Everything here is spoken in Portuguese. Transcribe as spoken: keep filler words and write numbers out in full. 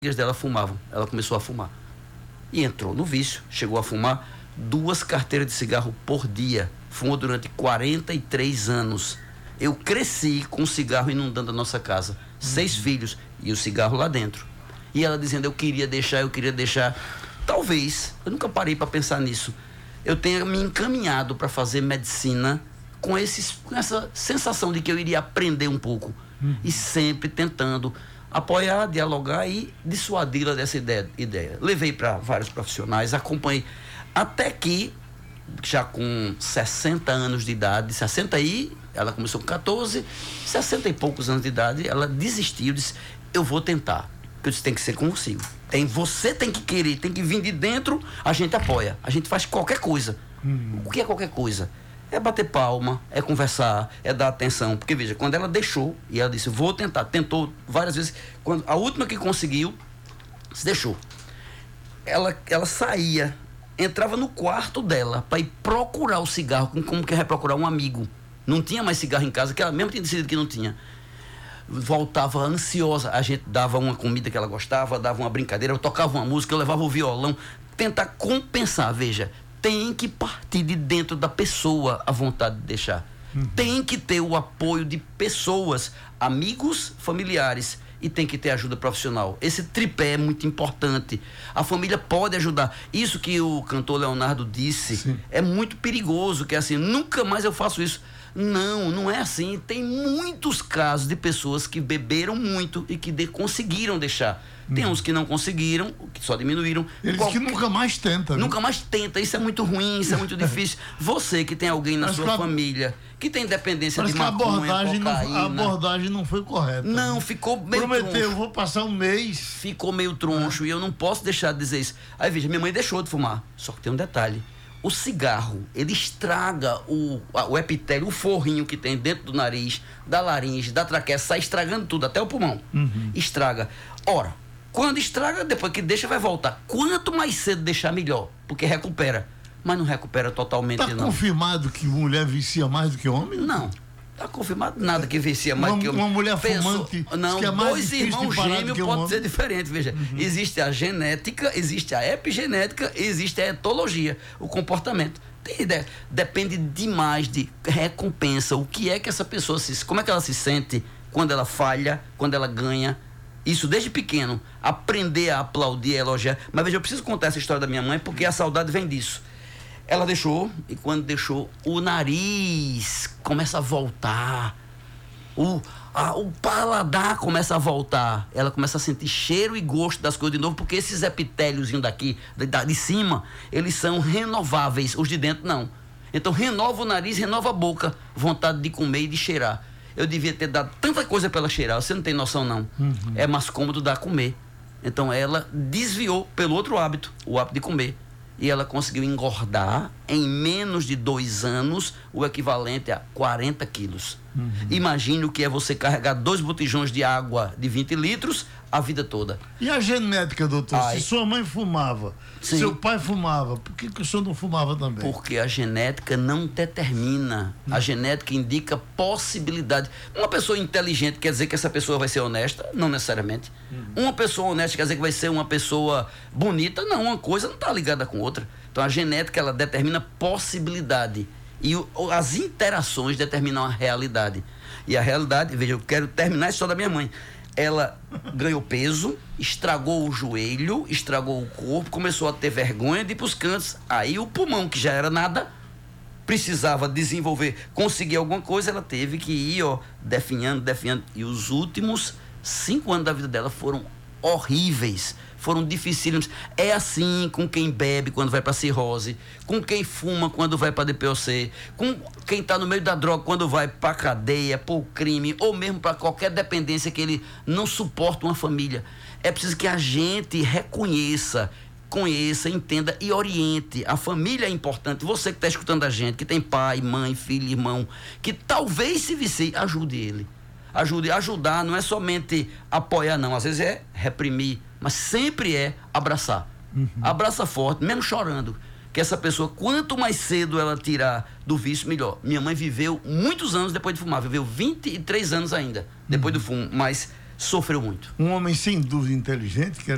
amigas dela fumavam. Ela começou a fumar. E entrou no vício, chegou a fumar duas carteiras de cigarro por dia. Fumou durante quarenta e três anos. Eu cresci com o cigarro inundando a nossa casa. Seis filhos e o cigarro lá dentro. E ela dizendo, eu queria deixar, eu queria deixar. Talvez, eu nunca parei para pensar nisso, eu tenha me encaminhado para fazer medicina com, esses, com essa sensação de que eu iria aprender um pouco. Uhum. E sempre tentando apoiar, dialogar e dissuadi-la dessa ideia, ideia. Levei para vários profissionais, acompanhei, até que, já com sessenta anos de idade, sessenta e, ela começou com catorze, sessenta e poucos anos de idade, ela desistiu, disse, eu vou tentar. Eu disse, tem que ser consigo. Tem, você tem que querer, tem que vir de dentro, a gente apoia, a gente faz qualquer coisa. Uhum. O que é qualquer coisa? É bater palma, é conversar, é dar atenção. Porque, veja, quando ela deixou, e ela disse, vou tentar, tentou várias vezes, quando a última que conseguiu, se deixou. Ela, ela saía, entrava no quarto dela para ir procurar o cigarro, como que vai procurar um amigo. Não tinha mais cigarro em casa, que ela mesmo tinha decidido que não tinha. Voltava ansiosa, a gente dava uma comida que ela gostava, dava uma brincadeira, eu tocava uma música, eu levava o violão, tentar compensar, veja, tem que partir de dentro da pessoa a vontade de deixar. Uhum. Tem que ter o apoio de pessoas, amigos, familiares, e tem que ter ajuda profissional. Esse tripé é muito importante. A família pode ajudar. Isso que o cantor Leonardo disse, sim, é muito perigoso, que é assim, nunca mais eu faço isso. Não, não é assim. Tem muitos casos de pessoas que beberam muito e que de, conseguiram deixar. Tem uns que não conseguiram, que só diminuíram. Eles Qual... que nunca mais tenta. Nunca viu? mais tenta. Isso é muito ruim, isso é muito difícil. Você que tem alguém na Parece sua a... família que tem dependência Parece de maconha, a abordagem cocaína. Não, a abordagem não foi correta. Não, né? Ficou meio Prometeu, troncho. eu vou passar um mês. Ficou meio troncho, é. E eu não posso deixar de dizer isso. Aí, veja, minha mãe deixou de fumar. Só que tem um detalhe. O cigarro, ele estraga o, o epitélio, o forrinho que tem dentro do nariz, da laringe, da traqueia, sai estragando tudo, até o pulmão. Uhum. Estraga. Ora, quando estraga, depois que deixa, vai voltar. Quanto mais cedo deixar, melhor, porque recupera. Mas não recupera totalmente, tá não. Está confirmado que mulher vicia mais do que homem? Não. Está confirmado nada que vicia mais uma, do que homem. Uma mulher Penso, fumante, não, que é mais dois irmãos gêmeos pode ser diferente, veja. Uhum. Existe a genética, existe a epigenética, existe a etologia, o comportamento. Tem ideia? Depende demais de recompensa. O que é que essa pessoa se... Como é que ela se sente quando ela falha, quando ela ganha? Isso desde pequeno. Aprender a aplaudir, a elogiar. Mas veja, eu preciso contar essa história da minha mãe, porque a saudade vem disso. Ela deixou, e quando deixou, o nariz começa a voltar, o, a, o paladar começa a voltar, ela começa a sentir cheiro e gosto das coisas de novo, porque esses epitéliozinhos daqui, de, de cima, eles são renováveis, os de dentro não. Então renova o nariz, renova a boca, vontade de comer e de cheirar. Eu devia ter dado tanta coisa para ela cheirar, você não tem noção não. Uhum. É mais cômodo dar comer. Então ela desviou pelo outro hábito, o hábito de comer. E ela conseguiu engordar em menos de dois anos o equivalente a quarenta quilos. Uhum. Imagine o que é você carregar dois botijões de água de vinte litros a vida toda. E a genética, doutor? Ai. Se sua mãe fumava, Sim. seu pai fumava, por que, que o senhor não fumava também? Porque a genética não determina. Uhum. A genética indica possibilidade. Uma pessoa inteligente quer dizer que essa pessoa vai ser honesta? Não necessariamente. Uhum. Uma pessoa honesta quer dizer que vai ser uma pessoa bonita? Não, uma coisa não está ligada com outra. Então a genética, ela determina possibilidade. E o, as interações determinam a realidade. E a realidade, veja, eu quero terminar a história da minha mãe. Ela ganhou peso, estragou o joelho, estragou o corpo, começou a ter vergonha de ir para os cantos. Aí o pulmão, que já era nada, precisava desenvolver, conseguir alguma coisa, ela teve que ir, ó, definhando, definhando. E os últimos cinco anos da vida dela foram horríveis, foram dificílimos. É assim com quem bebe quando vai para cirrose, com quem fuma quando vai para D P O C, com quem está no meio da droga quando vai para cadeia, por crime, ou mesmo para qualquer dependência que ele não suporta uma família. É preciso que a gente reconheça, conheça, entenda e oriente. A família é importante. Você que está escutando a gente, que tem pai, mãe, filho, irmão, que talvez se vicie, ajude ele. Ajude, ajudar não é somente apoiar, não. Às vezes é reprimir, mas sempre é abraçar. Uhum. Abraça forte, mesmo chorando. Que essa pessoa, quanto mais cedo ela tirar do vício, melhor. Minha mãe viveu muitos anos depois de fumar, viveu vinte e três anos ainda depois uhum. do fumo, mas sofreu muito. Um homem sem dúvida inteligente, que